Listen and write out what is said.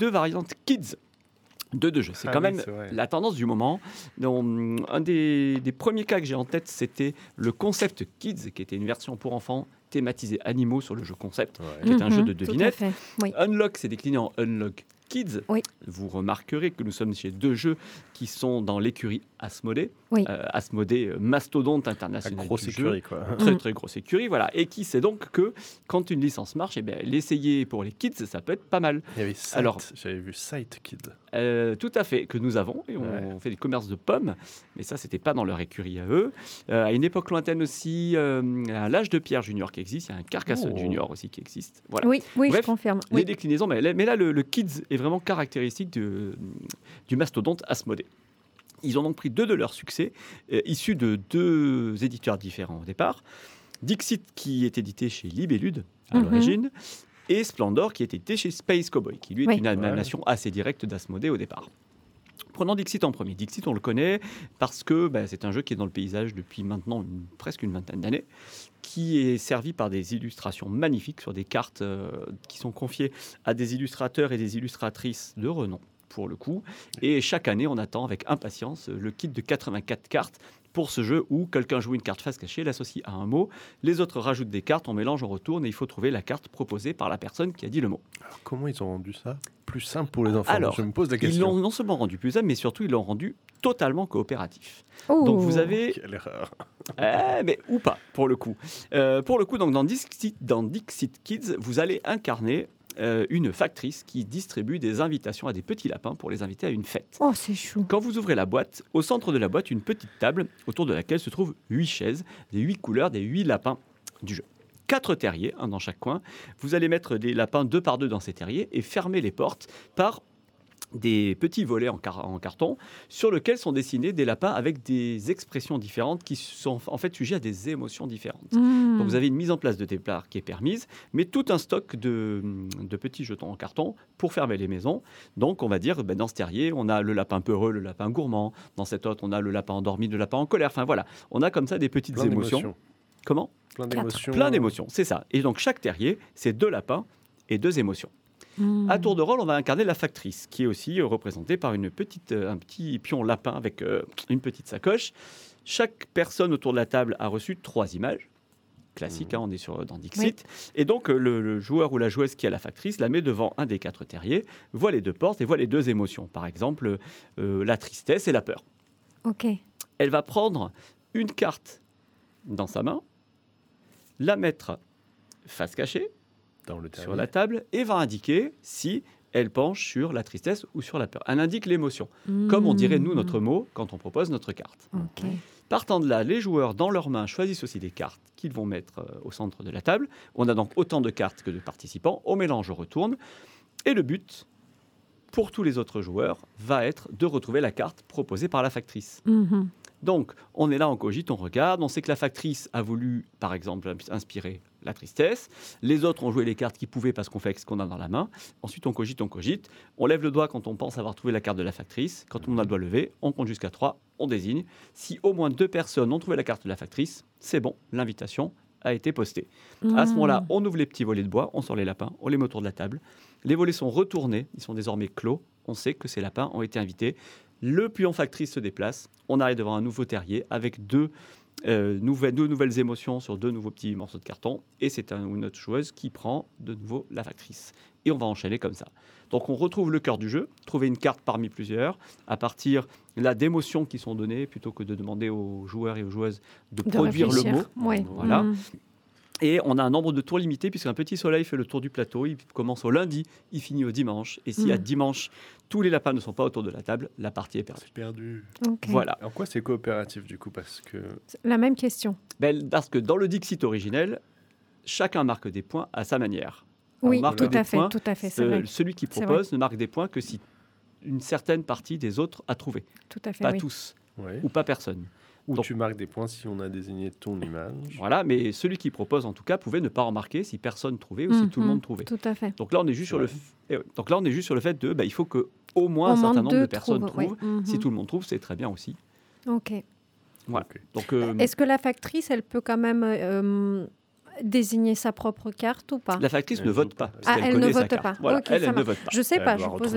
2 variantes Kids de 2 jeux. C'est quand même la tendance du moment. Donc, un des premiers cas que j'ai en tête, c'était le concept Kids, qui était une version pour enfants thématisée animaux sur le jeu concept, qui est un jeu de devinettes. Oui. Unlock, c'est décliné en Unlock Kids. Oui. Vous remarquerez que nous sommes chez 2 jeux qui sont dans l'écurie Asmodée. Oui. Asmodée, mastodonte international grosse du écurie, jeu. quoi. Très très grosse écurie, voilà. Et qui sait donc que quand une licence marche, eh bien, l'essayer pour les kids, ça peut être pas mal. Il y avait Sight, j'avais vu Sight Kid. Tout à fait, que nous avons. Et on fait des commerces de pommes, mais ça, c'était pas dans leur écurie à eux. À une époque lointaine aussi, il y a un L'Âge de Pierre Junior qui existe, il y a un Carcassonne Junior aussi qui existe. Voilà. Oui, Bref, je confirme. Les déclinaisons, mais là, le kids est vraiment caractéristique du mastodonte Asmodée. Ils ont donc pris 2 de leurs succès, issus de 2 éditeurs différents au départ. Dixit, qui est édité chez Libellude à l'origine, et Splendor, qui est édité chez Space Cowboy, qui lui est une animation assez directe d'Asmodée au départ. Prenons Dixit en premier. Dixit, on le connaît parce que c'est un jeu qui est dans le paysage depuis maintenant presque une vingtaine d'années, qui est servi par des illustrations magnifiques sur des cartes qui sont confiées à des illustrateurs et des illustratrices de renom, pour le coup. Et chaque année, on attend avec impatience le kit de 84 cartes pour ce jeu où quelqu'un joue une carte face cachée, l'associe à un mot, les autres rajoutent des cartes, on mélange, on retourne et il faut trouver la carte proposée par la personne qui a dit le mot. Alors, comment ils ont rendu ça plus simple pour les enfants? Alors, je me pose la question. Ils l'ont non seulement rendu plus simple, mais surtout ils l'ont rendu totalement coopératif. Donc vous avez... Quelle erreur. Mais ou pas, pour le coup. Donc dans Dixit Kids, vous allez incarner une factrice qui distribue des invitations à des petits lapins pour les inviter à une fête. Oh, c'est chou. Quand vous ouvrez la boîte, au centre de la boîte, une petite table autour de laquelle se trouvent 8 chaises, des 8 couleurs, des 8 lapins du jeu. 4 terriers, un dans chaque coin. Vous allez mettre des lapins 2 par 2 dans ces terriers et fermer les portes par des petits volets en carton sur lesquels sont dessinés des lapins avec des expressions différentes qui sont en fait sujets à des émotions différentes. Donc vous avez une mise en place de départ qui est permise, mais tout un stock de petits jetons en carton pour fermer les maisons. Donc on va dire, dans ce terrier, on a le lapin peureux, le lapin gourmand. Dans cet autre, on a le lapin endormi, le lapin en colère. Enfin voilà, on a comme ça des petites émotions. Comment ? Plein d'émotions. Plein d'émotions, c'est ça. Et donc chaque terrier, c'est 2 lapins et 2 émotions. À tour de rôle, on va incarner la factrice, qui est aussi représentée par un petit pion lapin avec une petite sacoche. Chaque personne autour de la table a reçu 3 images. Classique, on est dans Dixit. Oui. Et donc, le joueur ou la joueuse qui a la factrice la met devant un des 4 terriers, voit les 2 portes et voit les 2 émotions. Par exemple, la tristesse et la peur. Ok. Elle va prendre une carte dans sa main, la mettre face cachée, sur la table, et va indiquer si elle penche sur la tristesse ou sur la peur. Elle indique l'émotion, comme on dirait nous notre mot quand on propose notre carte. Okay. Partant de là, les joueurs dans leurs mains choisissent aussi des cartes qu'ils vont mettre au centre de la table. On a donc autant de cartes que de participants. On mélange, on retourne. Et le but, pour tous les autres joueurs, va être de retrouver la carte proposée par la factrice. Donc, on est là, on cogite, on regarde. On sait que la factrice a voulu, par exemple, inspirer la tristesse. Les autres ont joué les cartes qu'ils pouvaient parce qu'on fait avec ce qu'on a dans la main. Ensuite, on cogite, on cogite. On lève le doigt quand on pense avoir trouvé la carte de la factrice. Quand on a le doigt levé, on compte jusqu'à 3, on désigne. Si au moins 2 personnes ont trouvé la carte de la factrice, c'est bon, l'invitation a été postée. À ce moment-là, on ouvre les petits volets de bois, on sort les lapins, on les met autour de la table. Les volets sont retournés, ils sont désormais clos. On sait que ces lapins ont été invités. Le pion factrice se déplace. On arrive devant un nouveau terrier avec 2 nouvelles émotions sur 2 nouveaux petits morceaux de carton. Et c'est une autre joueuse qui prend de nouveau la factrice. Et on va enchaîner comme ça. Donc on retrouve le cœur du jeu, trouver une carte parmi plusieurs, à partir là, d'émotions qui sont données, plutôt que de demander aux joueurs et aux joueuses de produire le mot. Ouais. Voilà. Et on a un nombre de tours limité, puisqu'un petit soleil fait le tour du plateau. Il commence au lundi, il finit au dimanche. Et si à dimanche, tous les lapins ne sont pas autour de la table, la partie est perdue. C'est perdu. Okay. Voilà. En quoi c'est coopératif, du coup, parce que... La même question. Parce que dans le Dixit originel, chacun marque des points à sa manière. Oui, tout à fait, c'est vrai. Celui qui propose ne marque des points que si une certaine partie des autres a trouvé. Tout à fait, pas tous, ou pas personne. Ou donc, tu marques des points si on a désigné ton image. Voilà, mais celui qui propose, en tout cas, pouvait ne pas en marquer si personne trouvait ou si tout le monde trouvait. Tout à fait. Donc là, on est juste sur le fait de, il faut que au moins un certain nombre de personnes trouvent. Si tout le monde trouve, c'est très bien aussi. Ok. Voilà. Okay. Donc, est-ce que la factrice, elle peut quand même désigner sa propre carte ou pas? La factrice ne vote pas. Elle ne vote pas. Voilà, Okay, elle ne vote pas. Je sais pas, je pose